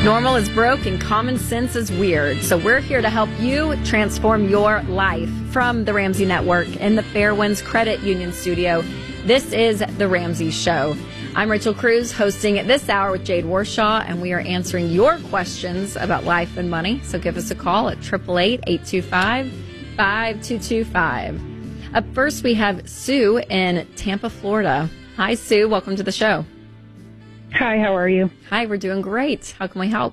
Normal is broke and common sense is weird. So we're here to help you transform your life. From the Ramsey Network in the Fairwinds Credit Union studio, this is The Ramsey Show. I'm Rachel Cruz, hosting this hour with Jade Warshaw, and we are answering your questions about life and money. So give us a call at 888-825-5225. Up first, we have Sue in Tampa, Florida. Hi, Sue. Welcome to the show. Hi, how are you? Hi, we're doing great. How can we help?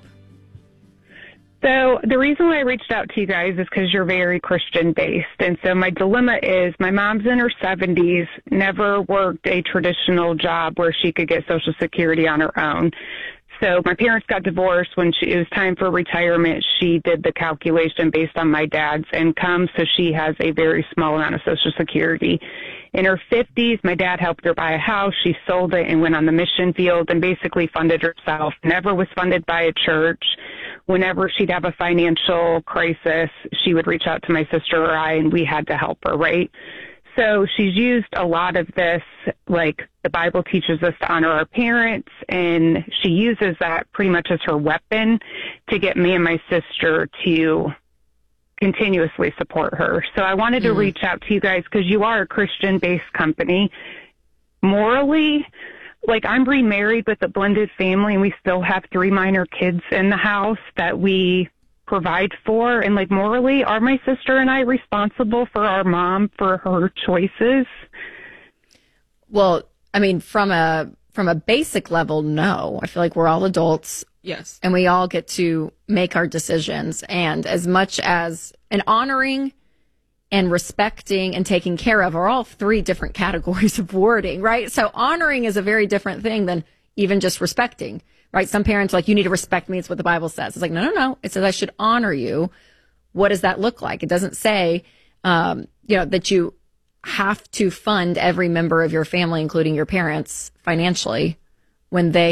So the reason why I reached out to you guys is because you're very Christian-based. And so my dilemma is my mom's in her 70s, never worked a traditional job where she could get Social Security on her own. So my parents got divorced. When it was time for retirement, she did the calculation based on my dad's income, so she has a very small amount of Social Security. In her 50s, my dad helped her buy a house. She sold it and went on the mission field and basically funded herself. Never was funded by a church. Whenever she'd have a financial crisis, she would reach out to my sister or I, and we had to help her, right? So she's used a lot of this, like the Bible teaches us to honor our parents, and she uses that pretty much as her weapon to get me and my sister to continuously support her. So I wanted to reach out to you guys because you are a Christian-based company. Morally, like I'm remarried with a blended family, and we still have 3 minor kids in the house that we provide for. And like morally, are my sister and I responsible for our mom for her choices? Well, I mean, from a basic level, no. I feel like we're all adults. Yes. And we all get to make our decisions. And as much as an honoring and respecting and taking care of are all 3 different categories of wording, right? So honoring is a very different thing than even just respecting, right? Some parents are like, you need to respect me. It's what the Bible says. It's like, no. It says I should honor you. What does that look like? It doesn't say, that you have to fund every member of your family, including your parents, financially when they